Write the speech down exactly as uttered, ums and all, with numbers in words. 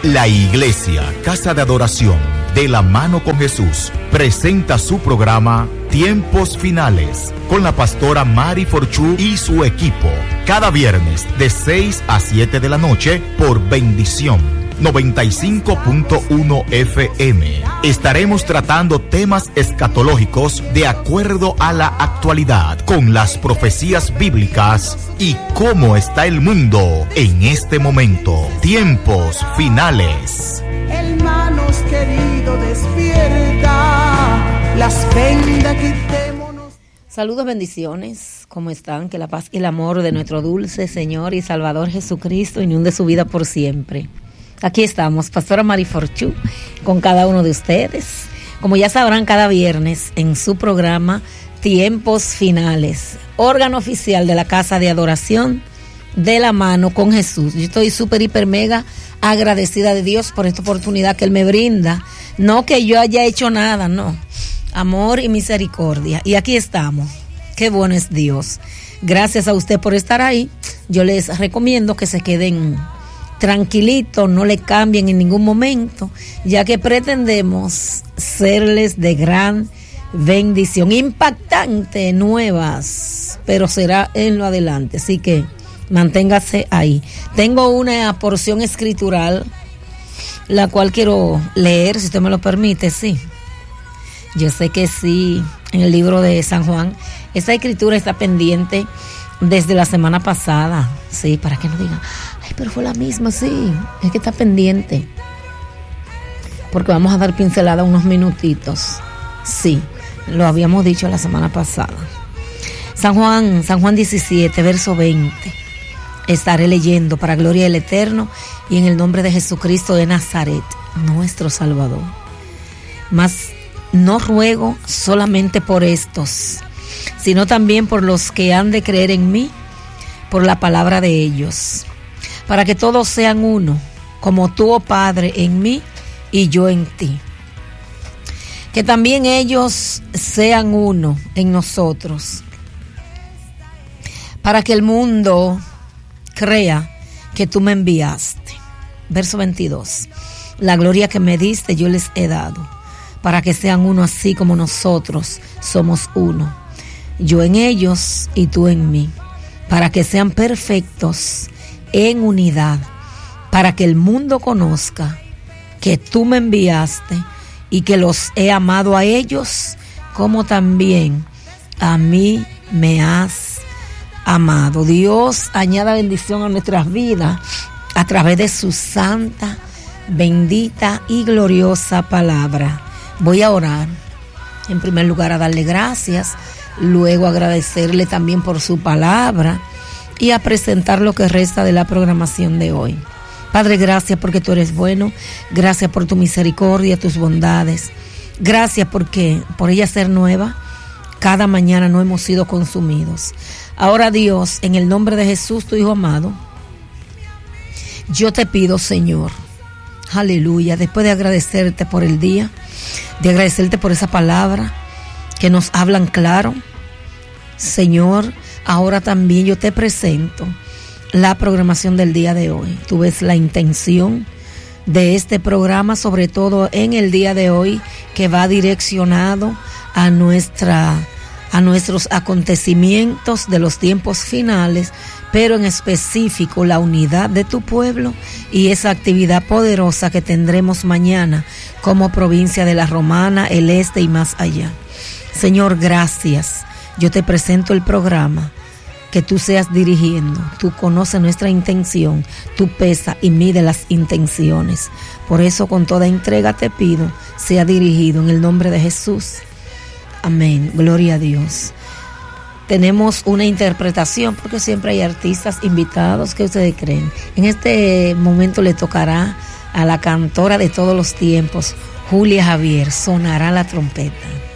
La Iglesia Casa de Adoración de la Mano con Jesús presenta su programa Tiempos Finales con la pastora Mari Forchú y su equipo, cada viernes de seis a siete de la noche por Bendición noventa y cinco punto uno F M. Estaremos tratando temas escatológicos de acuerdo a la actualidad, con las profecías bíblicas y cómo está el mundo en este momento. Tiempos Finales. Hermanos queridos, despierta, las vendas quitémonos. Saludos, bendiciones. ¿Cómo están? Que la paz y el amor de nuestro dulce Señor y Salvador Jesucristo inunde su vida por siempre. Aquí estamos, pastora Mari Forchú, con cada uno de ustedes. Como ya sabrán, cada viernes en su programa Tiempos Finales, órgano oficial de la Casa de Adoración de la Mano con Jesús. Yo estoy súper, hiper, mega agradecida de Dios por esta oportunidad que Él me brinda. No que yo haya hecho nada, no. Amor y misericordia. Y aquí estamos. Qué bueno es Dios. Gracias a usted por estar ahí. Yo les recomiendo que se queden tranquilitos, no le cambien en ningún momento, ya que pretendemos serles de gran bendición, impactante, nuevas, pero será en lo adelante, así que manténgase ahí. Tengo una porción escritural, la cual quiero leer, si usted me lo permite. Sí, yo sé que sí, en el libro de San Juan. Esta escritura está pendiente desde la semana pasada, sí, para que no digan, ay, pero fue la misma, sí, es que está pendiente, porque vamos a dar pincelada unos minutitos. Sí, lo habíamos dicho la semana pasada. San Juan, San Juan diecisiete, verso veinte, estaré leyendo para gloria del Eterno y en el nombre de Jesucristo de Nazaret, nuestro Salvador. Mas no ruego solamente por estos, sino también por los que han de creer en mí, por la palabra de ellos, para que todos sean uno, como tú, oh Padre, en mí y yo en ti. Que también ellos sean uno en nosotros, para que el mundo crea que tú me enviaste. Verso veintidós. La gloria que me diste yo les he dado, para que sean uno así como nosotros somos uno. Yo en ellos y tú en mí, para que sean perfectos en unidad, para que el mundo conozca que tú me enviaste y que los he amado a ellos como también a mí me has amado. Dios añada bendición a nuestras vidas a través de su santa, bendita y gloriosa palabra. Voy a orar, en primer lugar a darle gracias, luego agradecerle también por su palabra y a presentar lo que resta de la programación de hoy. Padre, gracias porque tú eres bueno, gracias por tu misericordia, tus bondades, gracias porque por ella ser nueva, cada mañana no hemos sido consumidos. Ahora, Dios, en el nombre de Jesús, tu Hijo amado, yo te pido, Señor, aleluya, después de agradecerte por el día, de agradecerte por esa palabra que nos hablan claro, Señor, ahora también yo te presento la programación del día de hoy. Tú ves la intención de este programa, sobre todo en el día de hoy, que va direccionado a nuestra, a nuestros acontecimientos de los tiempos finales, pero en específico la unidad de tu pueblo y esa actividad poderosa que tendremos mañana como provincia de la Romana, el Este y más allá. Señor, gracias. Yo te presento el programa, que tú seas dirigiendo. Tú conoces nuestra intención, tú pesas y mides las intenciones. Por eso con toda entrega te pido, sea dirigido en el nombre de Jesús. Amén. Gloria a Dios. Tenemos una interpretación, porque siempre hay artistas invitados. ¿Qué ustedes creen? En este momento le tocará a la cantora de todos los tiempos, Julia Javier. Sonará la trompeta.